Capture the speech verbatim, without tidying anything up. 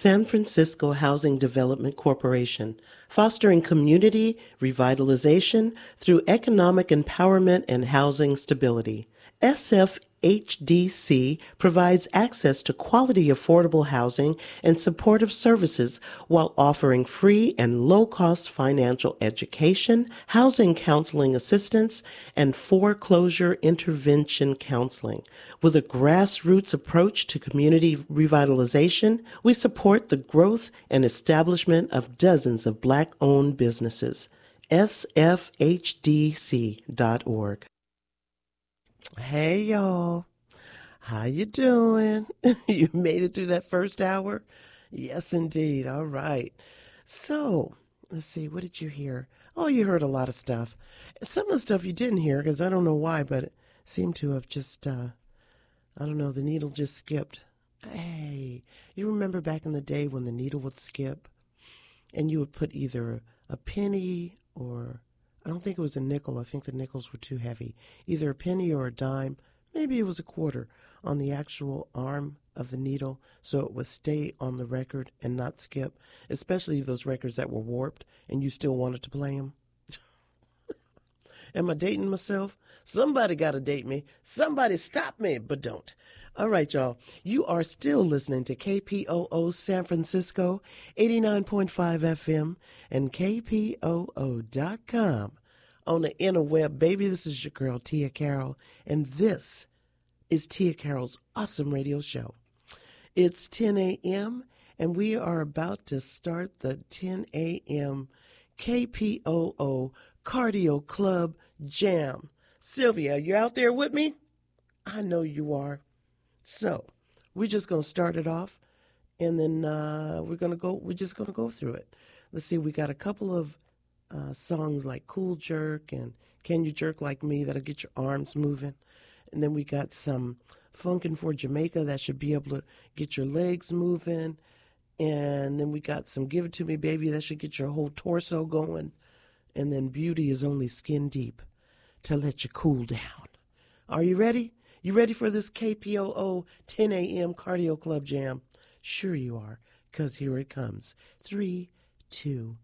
San Francisco Housing Development Corporation, fostering community revitalization through economic empowerment and housing stability. S F H D C provides access to quality, affordable housing and supportive services while offering free and low-cost financial education, housing counseling assistance, and foreclosure intervention counseling. With a grassroots approach to community revitalization, we support the growth and establishment of dozens of Black-owned businesses. S F H D C dot org. Hey, y'all. How you doing? You made it through that first hour? Yes, indeed. All right. So, let's see. What did you hear? Oh, you heard a lot of stuff. Some of the stuff you didn't hear, because I don't know why, but it seemed to have just, uh, I don't know, the needle just skipped. Hey, you remember back in the day when the needle would skip and you would put either a penny or... I don't think it was a nickel. I think the nickels were too heavy. Either a penny or a dime, maybe it was a quarter, on the actual arm of the needle so it would stay on the record and not skip, especially those records that were warped and you still wanted to play them. Am I dating myself? Somebody got to date me. Somebody stop me, but don't. All right, y'all. You are still listening to K P O O San Francisco, eighty-nine point five F M, and K P O O dot com. On the interweb, baby, this is your girl, Tia Carroll, and this is Tia Carroll's awesome radio show. It's ten a.m., and we are about to start the ten a.m. K P O O Cardio Club Jam. Sylvia, you out there with me? I know you are. So we're just going to start it off, and then uh, we're going to go. We're just going to go through it. Let's see. We got a couple of uh, songs like "Cool Jerk" and "Can You Jerk Like Me" that'll get your arms moving, and then we got some "Funkin' for Jamaica" that should be able to get your legs moving, and then we got some "Give It to Me, Baby" that should get your whole torso going, and then "Beauty is Only Skin Deep" to let you cool down. Are you ready? You ready for this K P O O ten a.m. Cardio Club Jam? Sure you are, because here it comes. Three, two,